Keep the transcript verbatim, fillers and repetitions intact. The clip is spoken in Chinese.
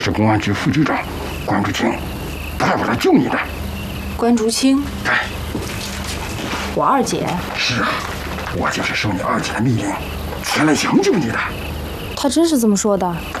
是公安局副局长关竹清派我来救你的。 关竹清？ 对， 我二姐。 是啊，我就是受你二姐的命令前来营救你的。 她真是这么说的？